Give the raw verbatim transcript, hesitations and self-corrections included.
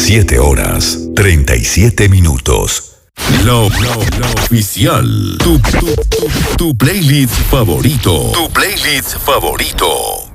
siete horas, treinta y siete minutos. Lo, lo, lo oficial. Tu, tu, tu, tu playlist favorito. Tu playlist favorito.